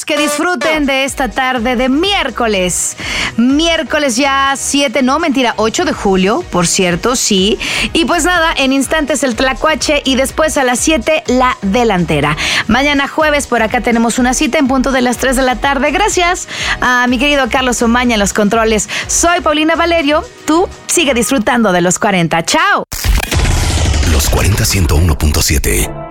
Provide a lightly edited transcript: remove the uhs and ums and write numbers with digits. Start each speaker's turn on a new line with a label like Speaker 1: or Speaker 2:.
Speaker 1: que disfruten de esta tarde de miércoles. Miércoles ya 8 de julio, por cierto, sí. Y pues nada, en instantes el tlacuache y después a las 7 la delantera. Mañana jueves por acá tenemos una cita en punto de las 3 de la tarde. Gracias a mi querido Carlos Omaña en los controles. Soy Paulina Valerio. Tú sigue disfrutando de los 40. ¡Chao!
Speaker 2: Los 40 101.7